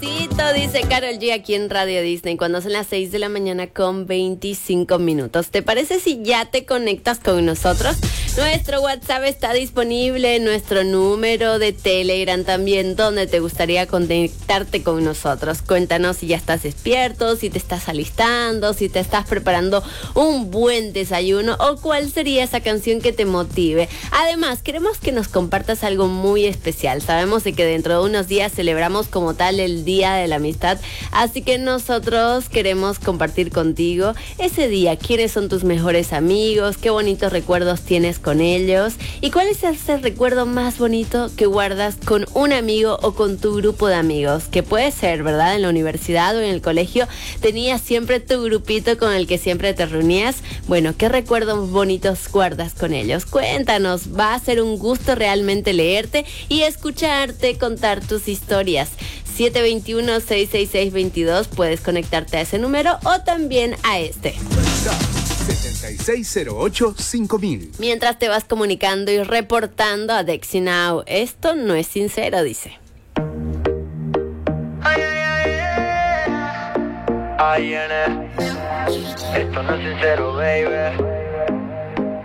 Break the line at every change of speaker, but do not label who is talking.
Tito, dice Karol G aquí en Radio Disney, cuando son las 6 de la mañana con 25 minutos. ¿Te parece si ya te conectas con nosotros? Nuestro WhatsApp está disponible, nuestro número de Telegram también, donde te gustaría conectarte con nosotros. Cuéntanos si ya estás despierto, si te estás alistando, si te estás preparando un buen desayuno o cuál sería esa canción que te motive. Además, queremos que nos compartas algo muy especial. Sabemos de que dentro de unos días celebramos como tal el Día de la Amistad, así que nosotros queremos compartir contigo ese día. ¿Quiénes son tus mejores amigos? ¿Qué bonitos recuerdos tienes con ellos? ¿Y cuál es ese recuerdo más bonito que guardas con un amigo o con tu grupo de amigos? Que puede ser, ¿verdad? En la universidad o en el colegio tenías siempre tu grupito con el que siempre te reunías. Bueno, ¿qué recuerdos bonitos guardas con ellos? Cuéntanos, va a ser un gusto realmente leerte y escucharte contar tus historias. 721-666-22, puedes conectarte a ese número o también a este.
7608-5000.
Mientras te vas comunicando y reportando a Dexy Now, esto no es sincero, dice.
Esto no es sincero, baby.